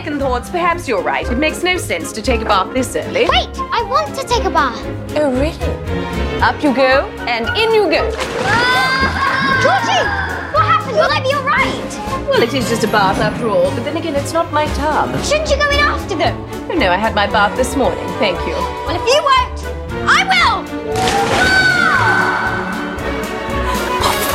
second thoughts, perhaps you're right. It makes no sense to take a bath this early. Wait, I want to take a bath. Oh, really? Up you go, and in you go. Georgie! What happened? Will I be all right? Well, it is just a bath after all, but then again, it's not my tub. Shouldn't you go in after them? Oh, no, I had my bath this morning. Thank you. Well, if you won't, I will!